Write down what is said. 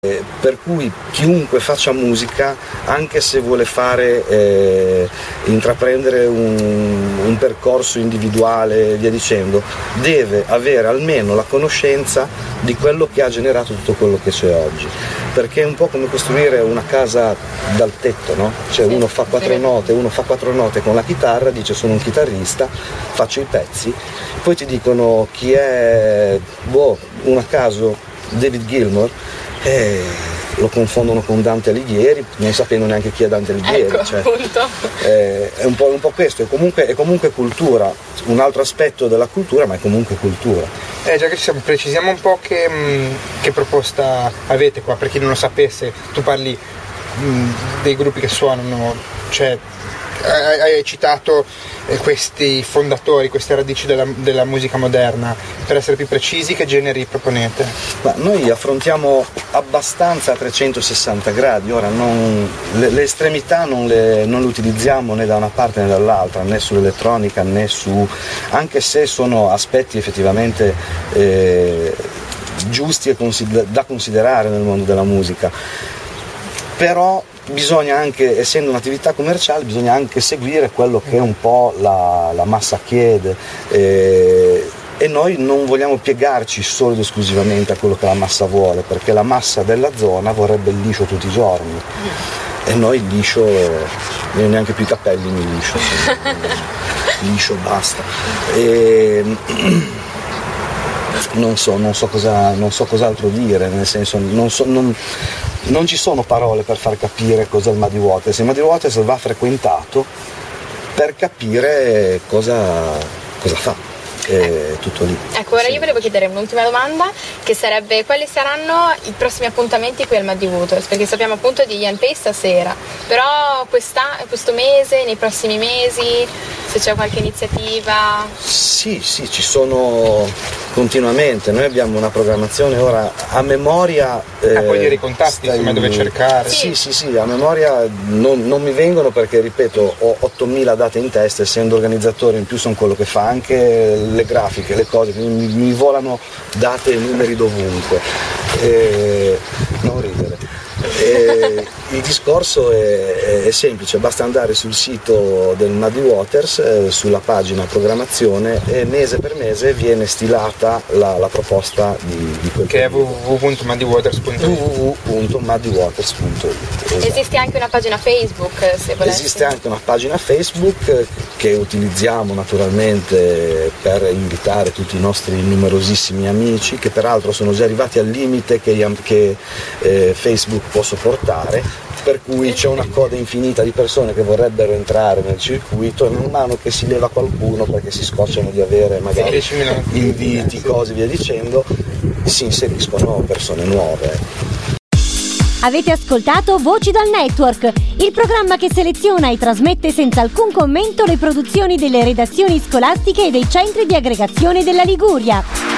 Per cui chiunque faccia musica, anche se vuole fare intraprendere un percorso individuale e via dicendo, deve avere almeno la conoscenza di quello che ha generato tutto quello che c'è oggi, perché è un po' come costruire una casa dal tetto, no? Cioè uno fa quattro note con la chitarra, dice sono un chitarrista, faccio i pezzi, poi ti dicono chi è, uno a caso, David Gilmour, lo confondono con Dante Alighieri, non sapendo neanche chi è Dante Alighieri. Ecco, cioè, appunto. È un po' questo, è comunque cultura, un altro aspetto della cultura, ma è comunque cultura. Già che ci siamo, precisiamo un po' che proposta avete qua, per chi non lo sapesse. Tu parli dei gruppi che suonano, cioè hai citato questi fondatori, queste radici della musica moderna. Per essere più precisi, che generi proponete? Ma noi affrontiamo abbastanza a 360 gradi, ora le estremità non le utilizziamo né da una parte né dall'altra, né sull'elettronica né anche se sono aspetti effettivamente giusti e da considerare nel mondo della musica, però bisogna anche, essendo un'attività commerciale, bisogna anche seguire quello che un po' la massa chiede, e noi non vogliamo piegarci solo ed esclusivamente a quello che la massa vuole, perché la massa della zona vorrebbe il liscio tutti i giorni e noi il liscio, neanche più i capelli mi liscio, liscio basta. Non so cos'altro dire, nel senso non ci sono parole per far capire cos'è il Muddy Waters. Il Muddy Waters va frequentato per capire cosa fa. È tutto lì. Ecco, ora io volevo chiedere un'ultima domanda, che sarebbe: quali saranno i prossimi appuntamenti qui al Muddy Waters? Perché sappiamo appunto di Ian Pace stasera, però questo mese, nei prossimi mesi, se c'è qualche iniziativa? Sì, ci sono continuamente. Noi abbiamo una programmazione ora a memoria. Puoi dire i contatti, insomma, dove cercare? Sì, a memoria non mi vengono, perché ripeto, ho 8000 date in testa, essendo organizzatore, in più sono quello che fa anche le grafiche, le cose, mi volano date e numeri dovunque. Non ridere. Il discorso è semplice, basta andare sul sito del Muddy Waters, sulla pagina programmazione, e mese per mese viene stilata la proposta di quel che è www.muddywaters.it. Esatto. Esiste anche una pagina Facebook, se volessi. Esiste anche una pagina Facebook che utilizziamo naturalmente per invitare tutti i nostri numerosissimi amici, che peraltro sono già arrivati al limite che Facebook può sopportare, per cui c'è una coda infinita di persone che vorrebbero entrare nel circuito, e man mano che si leva qualcuno perché si scocciano di avere magari inviti, cose via dicendo, si inseriscono persone nuove. Avete ascoltato Voci dal Network, il programma che seleziona e trasmette senza alcun commento le produzioni delle redazioni scolastiche e dei centri di aggregazione della Liguria.